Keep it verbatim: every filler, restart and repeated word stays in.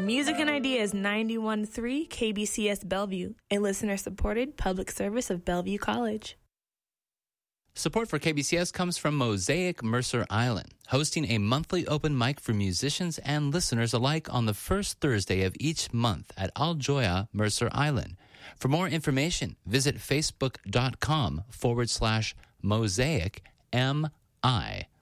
Music and Ideas ninety-one point three K B C S Bellevue, a listener-supported public service of Bellevue College. Support for K B C S comes from Mosaic Mercer Island, hosting a monthly open mic for musicians and listeners alike on the first Thursday of each month at Aljoya, Mercer Island. For more information, visit facebook.com forward slash mosaic M I.